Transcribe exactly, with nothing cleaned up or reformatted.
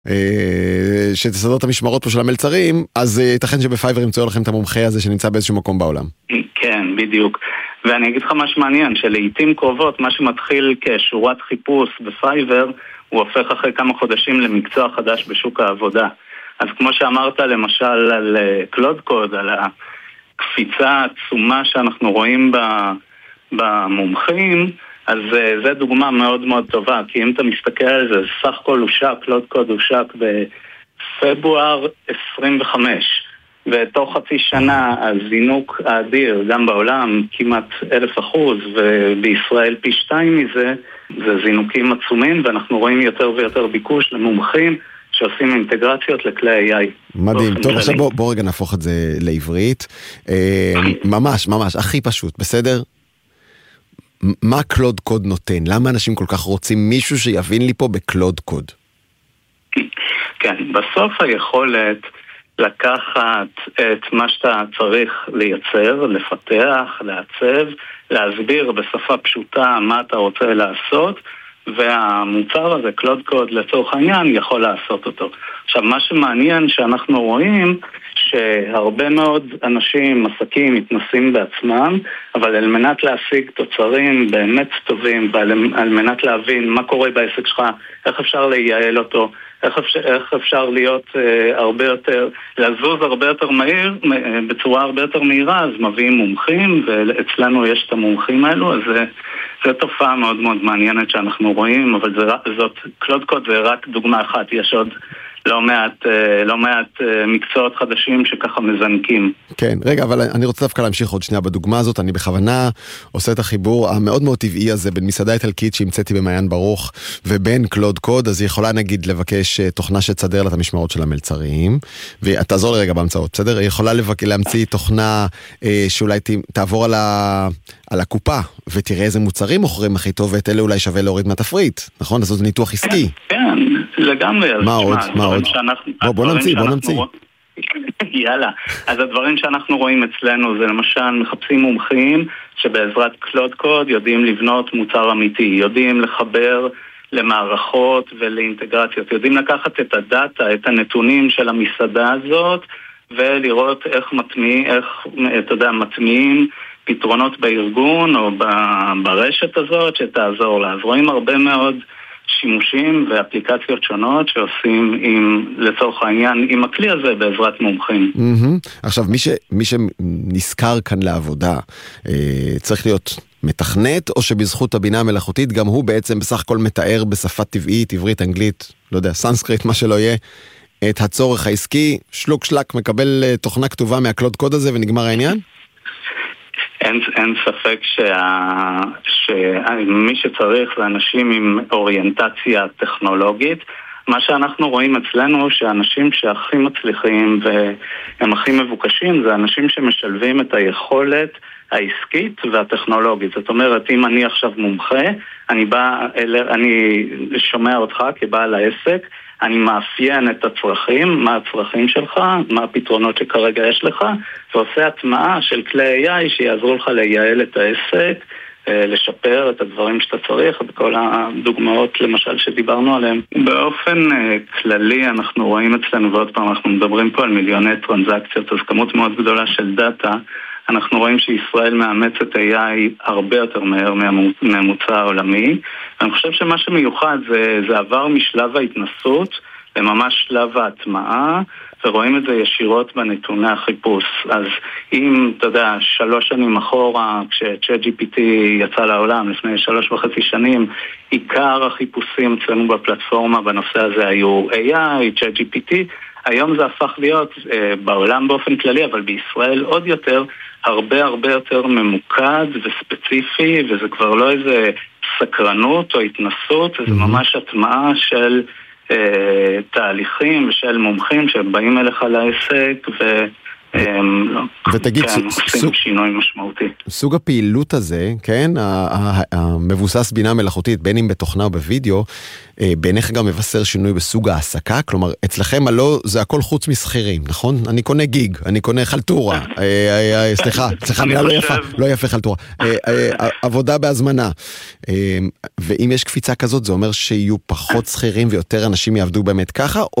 שתסדר את המשמרות פה של המלצרים, אז ייתכן שבפייבר ימצאו לכם את המומחה הזה שנמצא באיזשהו מקום בעולם. כן, בדיוק. ואני אגיד לך משהו מעניין, שלעיתים קרובות, מה שמתחיל כשורת חיפוש בפייבר, הוא הופך אחרי כמה חודשים למקצוע חדש בשוק העבודה. אז כמו שאמרת למשל על קלוד קוד, על הקפיצה העצומה שאנחנו רואים במומחים, אז זה דוגמה מאוד מאוד טובה, כי אם אתה מסתכל על זה, סך הכל הושק, קלוד קוד הושק בפברואר עשרים וחמש, ותוך חצי שנה הזינוק האדיר, גם בעולם כמעט אלף אחוז, ובישראל פי שתיים מזה, זה זינוקים עצומים, ואנחנו רואים יותר ויותר ביקוש למומחים שעושים אינטגרציות לכלי איי איי. מדהים. טוב, עכשיו בוא, בוא רגע נהפוך את זה לעברית. ממש, ממש, הכי פשוט, בסדר? מה קלוד קוד נותן? למה אנשים כל כך רוצים מישהו שיבין לי פה בקלוד קוד? כן, בסוף היכולת לקחת את מה שאתה צריך לייצר, לפתח, לעצב, להסביר בשפה פשוטה מה אתה רוצה לעשות, והמוצר הזה, קלוד קוד לצורך העניין, יכול לעשות אותו. עכשיו, מה שמעניין שאנחנו רואים, שהרבה מאוד אנשים, עסקים, מתנסים בעצמם, אבל על מנת להשיג תוצרים באמת טובים, ועל מנת להבין מה קורה בעסק שלך, איך אפשר לייעל אותו, איך אפשר, איך אפשר להיות אה, הרבה יותר, לזוז הרבה יותר מהיר, בצורה הרבה יותר מהירה, אז מביאים מומחים, ואצלנו יש את המומחים האלו, אז זה, זה תופעה מאוד מאוד מעניינת שאנחנו רואים, אבל זה, זאת, קלוד קוד זה רק דוגמה אחת, יש עוד לא מעט, לא מעט מקצועות חדשים שככה מזנקים. כן, רגע, אבל אני רוצה דווקא להמשיך עוד שנייה בדוגמה הזאת. אני בכוונה עושה את החיבור המאוד מאוד טבעי הזה בין מסעדה איטלקית שהמצאתי במעיין ברוך ובין קלוד קוד. אז היא יכולה נגיד לבקש תוכנה שתסדר לה את המשמרות של המלצרים, ותעזור לי רגע בהמצאות, בסדר? היא יכולה לבק... להמציא תוכנה אה, שאולי ת... תעבור על, ה... על הקופה ותראה איזה מוצרים מוכרים הכי טוב, ואת אלה אולי שווה להוריד מהתפריט, נכון? לעשות ניתוח עסקי. כן, לגמרי. מה עוד? מה עוד? בוא נמציא, בוא נמציא. יאללה. אז הדברים שאנחנו רואים אצלנו זה למשל מחפשים מומחים שבעזרת קלוד קוד יודעים לבנות מוצר אמיתי, יודעים לחבר למערכות ולאינטגרציות, יודעים לקחת את הדאטה, את הנתונים של המסעדה הזאת ולראות איך מטמיעים, איך, אתה יודע, מטמיעים פתרונות בארגון או ברשת הזאת שתעזור לה. אז רואים הרבה מאוד שימושים ואפליקציות שונות שעושים עם, לצורך העניין, עם הכלי הזה בעזרת מומחים. Mm-hmm. עכשיו, מי, ש, מי שנזכר כאן לעבודה, אה, צריך להיות מתכנת, או שבזכות הבינה המלאכותית, גם הוא בעצם בסך הכל מתאר בשפה טבעית, עברית, אנגלית, לא יודע, סנסקריט, מה שלא יהיה, את הצורך העסקי, שלוק שלק, מקבל תוכנה כתובה מהקלוד קוד הזה ונגמר העניין? אין, אין ספק שה, שמי שצריך זה אנשים עם אוריינטציה טכנולוגית. מה שאנחנו רואים אצלנו שאנשים שהכי מצליחים והם הכי מבוקשים זה אנשים שמשלבים את היכולת העסקית והטכנולוגית. זאת אומרת, אם אני עכשיו מומחה, אני בא, אני שומע אותך כבעל העסק, אני מאפיין את הצרכים, מה הצרכים שלך, מה הפתרונות שכרגע יש לך, ועושה הטמעה של כלי איי איי שיעזרו לך לייעל את העסק, לשפר את הדברים שאתה צריך, את כל הדוגמאות למשל שדיברנו עליהם. באופן כללי אנחנו רואים אצלנו, ועוד פעם אנחנו מדברים פה על מיליוני טרנזקציות, אז כמות מאוד גדולה של דאטה, אנחנו רואים שישראל מאמצת איי איי הרבה יותר מהר מהממוצע העולמי, ואני חושב שמה שמיוחד זה, זה עבר משלב ההתנסות לממש שלב ההטמעה, ורואים את זה ישירות בנתוני החיפוש. אז אם, אתה יודע, שלוש שנים אחורה, כש-צ'אט ג'י פי טי יצא לעולם, לפני שלוש וחצי שנים, עיקר החיפושים אצלנו בפלטפורמה בנושא הזה היו איי איי, צ'אט ג'י פי טי, היום זה הפך להיות אה, בעולם באופן כללי, אבל בישראל עוד יותר, הרבה הרבה יותר ממוקד וספציפי, וזה כבר לא איזה סקרנות או התנסות, זה ממש הטמעה של אה, תהליכים ושל מומחים שבאים אליך לעסק ו, ותגיד, כן, עושים שינוי משמעותי. סוג הפעילות הזה, כן, המבוסס בינה מלאכותית, בין אם בתוכנה או בווידאו, בעיניך גם מבשר שינוי בסוג העסקה? כלומר, אצלכם הלא, זה הכל חוץ מסחירים, נכון? אני קונה גיג, אני קונה חלטורה, סליחה, סליחה, מילה לא יפה, לא יפה חלטורה, עבודה בהזמנה. ואם יש קפיצה כזאת, זה אומר שיהיו פחות סחירים ויותר אנשים יעבדו באמת ככה,